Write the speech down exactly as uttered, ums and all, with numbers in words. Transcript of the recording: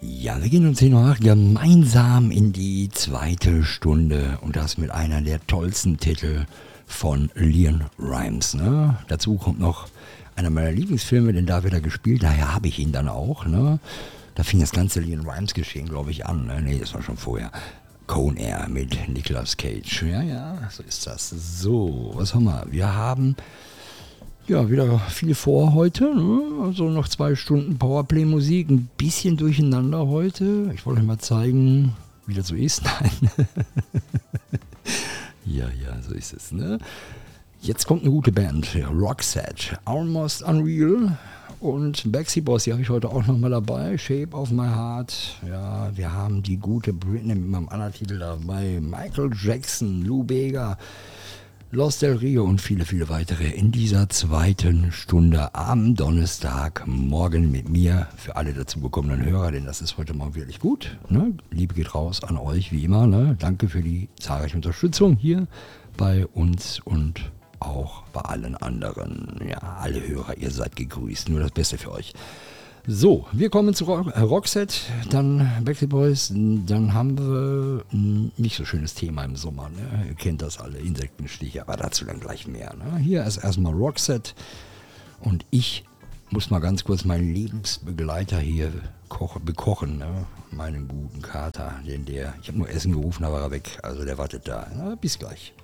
Ja, wir gehen um zehn Uhr acht gemeinsam in die zweite Stunde und das mit einer der tollsten Titel von LeAnn Rimes. Ne? Dazu kommt noch einer meiner Lieblingsfilme, den da wird er gespielt, daher habe ich ihn dann auch. Ne? Da fing das ganze LeAnn Rimes Geschehen, glaube ich, an. Ne? Nee, das war schon vorher. Conair mit Nicolas Cage. Ja, ja, so ist das. So, was haben wir? Wir haben ja wieder viel vor heute. Ne? Also noch zwei Stunden Powerplay-Musik. Ein bisschen durcheinander heute. Ich wollte euch mal zeigen, wie das so ist. Nein. ja, ja, so ist es. Ne? Jetzt kommt eine gute Band. Roxette. Almost Unreal. Und Backstreet Boys, die habe ich heute auch nochmal dabei. Shape of My Heart. Ja, wir haben die gute Britney mit meinem anderen Titel dabei. Michael Jackson, Lou Bega, Los Del Rio und viele, viele weitere in dieser zweiten Stunde am Donnerstagmorgen mit mir. Für alle dazugekommenen Hörer, denn das ist heute mal wirklich gut. Ne? Liebe geht raus an euch, wie immer. Ne? Danke für die zahlreiche Unterstützung hier bei uns und auch bei allen anderen. Ja, alle Hörer, ihr seid gegrüßt. Nur das Beste für euch. So, wir kommen zu Rock, äh, Roxette, dann Backstreet Boys, dann haben wir ein nicht so schönes Thema im Sommer. Ne? Ihr kennt das alle, Insektenstiche, aber dazu dann gleich mehr. Ne? Hier ist erstmal Roxette und ich muss mal ganz kurz meinen Lebensbegleiter hier koch, bekochen, ne? Meinen guten Kater, denn der, ich habe nur Essen gerufen, da war er weg, also der wartet da. Na, bis gleich.